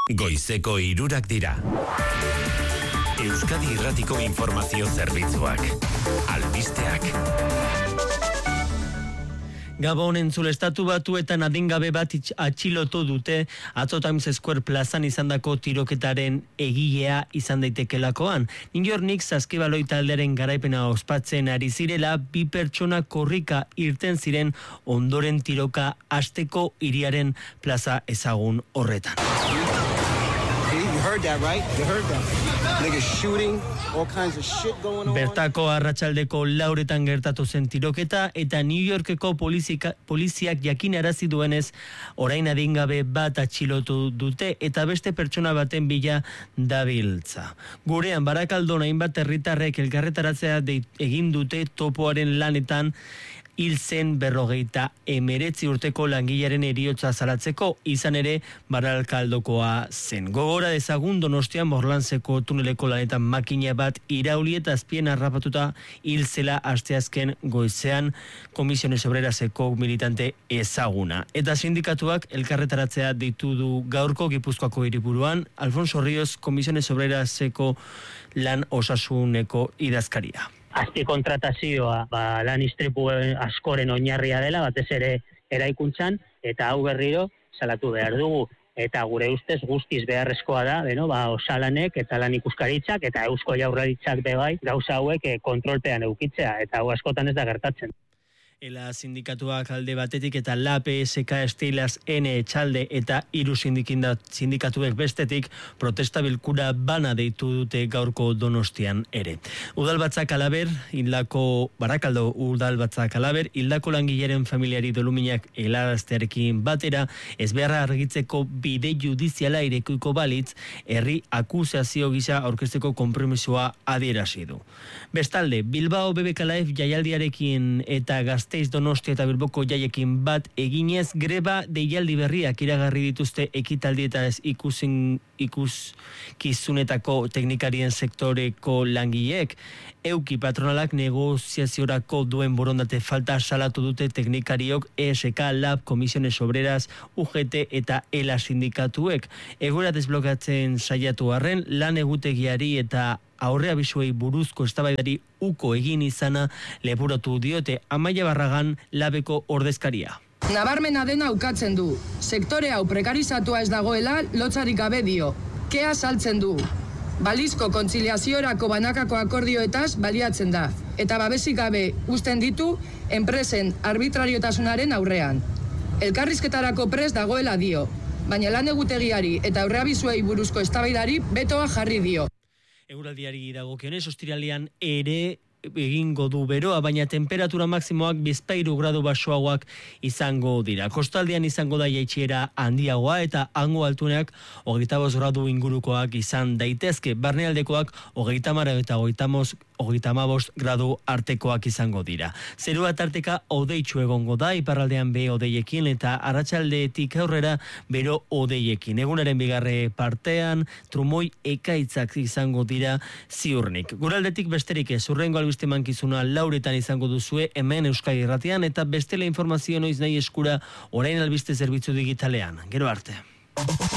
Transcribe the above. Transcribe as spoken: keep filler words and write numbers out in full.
Goizeko hirurak dira. Euskadi Irratiko Informazio Zerbitzuak. Albisteak. Gabon entzule, Estatu Batuetan adingabe bat atxilotu dute atzo Times Square plazan izandako tiroketaren egilea izan daitekelakoan. New York Knicks saskibaloi taldearen garaipena ospatzen ari zirela, bi pertsona korrika irten ziren ondoren tiroka hasteko hiriaren plaza ezagun horretan. You heard that, right? You heard that. Niggas shooting, all kinds of shit going on. Bertako arratsaldeko lauretan gertatu zen tiroketa eta New Yorkeko polizika, poliziak jakinarazi duenez orain adingabe bat atxilotu dute eta beste pertsona baten bila dabiltza. Gurean Barakaldon hainbat herritarrek elkarretaratzea egin dute topoaren lanetan hil zen berrogeita emeretzi urteko langilaren heriotza salatzeko, izan ere Barakaldokoa zen. Gogora dezagun Donostian Morlantzeko tuneleko lanetan makina bat irauli eta azpien harrapatuta hil zela asteazken goizean Komisiones Obreraseko militante ezaguna. Eta sindikatuak elkarretaratzea deitu du gaurko Gipuzkoako hiriburuan, Alfonso Ríos Komisiones Obreraseko lan osasuneko idazkaria. Azpi kontratazioa ba, lan istripu askoren oinarria dela, batez ere eraikuntzan, eta hau berriro salatu behar dugu. Eta gure ustez guztiz beharrezkoa da, beno, ba, osalanek eta lan ikuskaritzak eta eusko jaurlaritzak bebai gauza hauek e, kontrolpean eukitzea, eta hau askotan ez da gertatzen. Ela sindikatuak alde batetik eta L A P S K Estilas N etxalde eta hiru sindikatuek bestetik protesta bilkura bana deitu dute gaurko Donostian ere. Udalbatzak alaber, hildako Barakaldo udalbatzak alaber, hildako langileren familiari doluminak helaraztearekin batera, ez beharra argitzeko bide judiziala irekiko balitz, herri akusazio gisa aurkezteko konpromisoa adierazi du. Bestalde, Bilbao B B K L F jaialdiarekin eta Gasteiz, Donostia eta Bilboko jaiekin bat eginez greba deialdi berriak iragarri dituzte ekitaldi eta ikusin ikuskizunetako teknikarien sektoreko langileek. Euki patronalak negoziaziorako duen borondate falta salatu dute teknikariok E S K, L A B, Komisiones Obreras, U G T eta ELA sindikatuek. Egoera desblokatzen saiatu arren, lan egutegiari eta aurre abisuei buruzko eztabaidari uko egin izana leporatu diote Amaia Barragan labeko ordezkaria. Nabarmena dena ukatzen du. Sektore hau prekarizatua ez dagoela lotzarik gabe dio. Kea saltzen du. Balizko kontziliaziorako banakako akordioetaz baliatzen da. Eta babesik gabe uzten ditu enpresen arbitrariotasunaren aurrean. Elkarrizketarako prest dagoela dio. Baina lan egutegiari eta aurre abisuei buruzko eztabaidari betoa jarri dio. Eguraldiari dagokionez, ostiralean ere egingo du beroa, baina temperatura maksimoak bizpahiru gradu basoagoak izango dira. Kostaldean izango da jaitsiera handiagoa eta hango altuneak hogeita bost gradu ingurukoak izan daitezke. Barnealdekoak hogeita hamar eta hogeita hamabost gradu artekoak izango dira. Zerua tarteka hodeitsu egongo da, iparraldean be hodeiekin eta arratsaldetik aurrera bero hodeiekin. Egunaren bigarre partean trumoi ekaitzak izango dira ziurnik. Guraldetik besterik ez, hurrengo albiste mankizuna lauretan izango duzue hemen Euskadi Irratian eta bestela informazio noiz nahi eskura orain albiste zerbitzu digitalean. Gero arte.